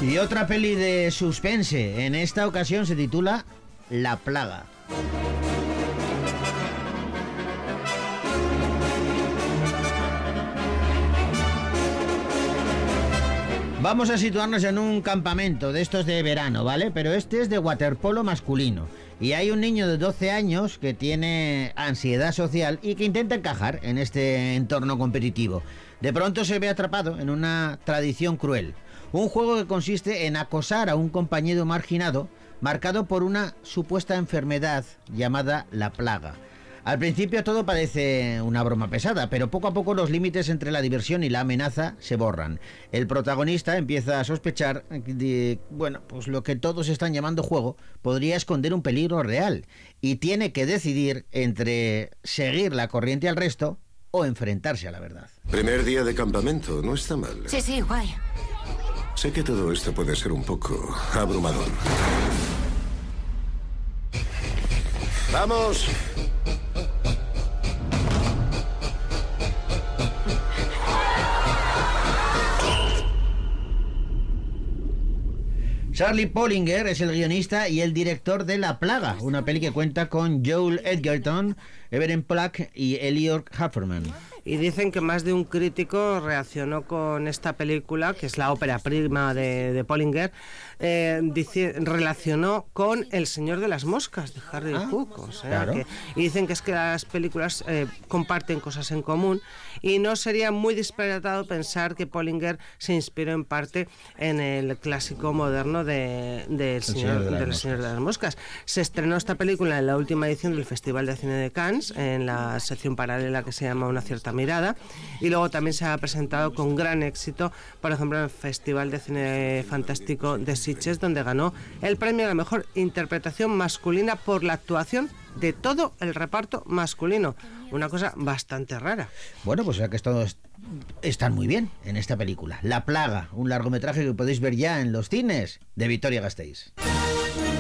Y otra peli de suspense, en esta ocasión se titula La Plaga. Vamos a situarnos en un campamento de estos de verano, ¿vale? Pero este es de waterpolo masculino. Y hay un niño de 12 años que tiene ansiedad social y que intenta encajar en este entorno competitivo. De pronto se ve atrapado en una tradición cruel. Un juego que consiste en acosar a un compañero marginado marcado por una supuesta enfermedad llamada la plaga. Al principio todo parece una broma pesada, pero poco a poco los límites entre la diversión y la amenaza se borran. El protagonista empieza a sospechar de, pues lo que todos están llamando juego podría esconder un peligro real y tiene que decidir entre seguir la corriente al resto o enfrentarse a la verdad. Primer día de campamento, no está mal. Sí, guay. Sé que todo esto puede ser un poco abrumador. ¡Vamos! Charlie Pollinger es el guionista y el director de La Plaga, una peli que cuenta con Joel Edgerton, Everett Plack y Elliot Hafferman. Y dicen que más de un crítico reaccionó con esta película, que es la ópera prima de Pollinger, relacionó con El Señor de las Moscas de Harry Hook. O sea, claro. Y dicen que es que las películas comparten cosas en común y no sería muy disparatado pensar que Pollinger se inspiró en parte en el clásico moderno del Señor de las Moscas. Se estrenó esta película en la última edición del Festival de Cine de Cannes, en la sección paralela que se llama Una cierta mirada, y luego también se ha presentado con gran éxito, por ejemplo, en el Festival de Cine Fantástico de Sitges, donde ganó el premio a la mejor interpretación masculina por la actuación de todo el reparto masculino. Una cosa bastante rara. Bueno, pues ya que todos están muy bien en esta película. La Plaga, un largometraje que podéis ver ya en los cines de Vitoria-Gasteiz.